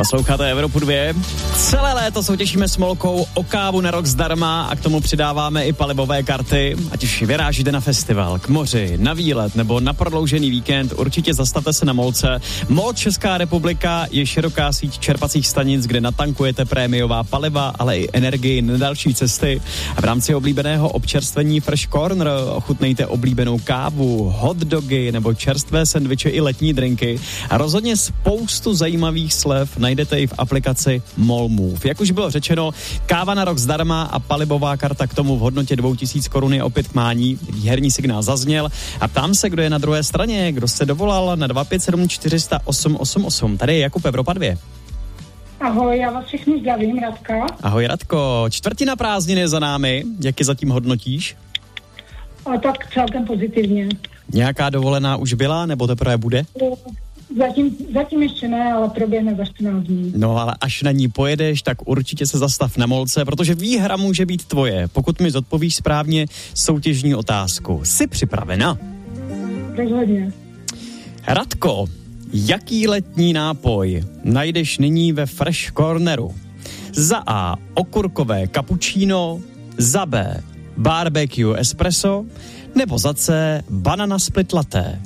Posloucháte Evropu 2. Celé léto soutěžíme s Molkou o kávu na rok zdarma a k tomu přidáváme i palivové karty. Ať už vyrážíte na festival, k moři, na výlet nebo na prodloužený víkend, určitě zastavte se na Molce. MOL Česká republika je široká síť čerpacích stanic, kde natankujete prémiová paliva, ale i energii na další cesty. A v rámci oblíbeného občerstvení Fresh Corner ochutnejte oblíbenou kávu, hot dogy nebo čerstvé sendviče i letní drinky. A rozhodně spoustu zajímavých slev najdete i v aplikaci MOL Move. Jak už bylo řečeno, káva na rok zdarma a palivová karta k tomu v hodnotě 2000 korun je opět k mání. Výherní signál zazněl a ptám se, kdo je na druhé straně, kdo se dovolal na 257 400 888. Tady je Jakub, Evropa 2. Ahoj, já vás všechny zdravím, Radka. Ahoj Radko, čtvrtina prázdniny je za námi, jak je zatím hodnotíš? A tak celkem pozitivně. Nějaká dovolená už byla, nebo teprve bude? Zatím ještě ne, ale proběhne za 14 dní. No ale až na ní pojedeš, tak určitě se zastav na Molce, protože výhra může být tvoje, pokud mi zodpovíš správně soutěžní otázku. Jsi připravena? Rozhodně. Radko, jaký letní nápoj najdeš nyní ve Fresh Corneru? Za A okurkové cappuccino, za B barbecue espresso, nebo za C banana split latte?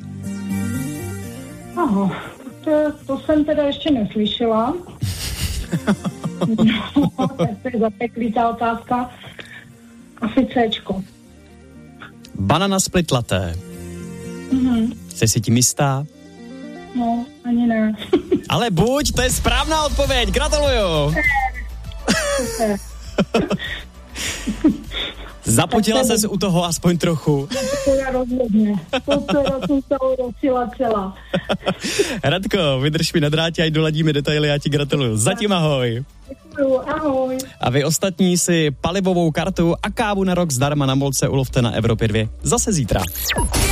Aha, to jsem teda ještě neslyšela. No, to je zapeklitá otázka. Asi Cčko. Banana split latte. Jsi si tím jistá? No, ani ne. Ale buď, to je správná odpověď, gratuluju. Zapotila ses u toho aspoň trochu. To rozhodně. To jsem se urosila celá. Radko, vydrž mi na drátě, ať doladíme detaily, já ti gratuluju. Zatím ahoj. Děkuju, ahoj. A vy ostatní si palivovou kartu a kávu na rok zdarma na Molce ulovte na Evropě 2 zase zítra.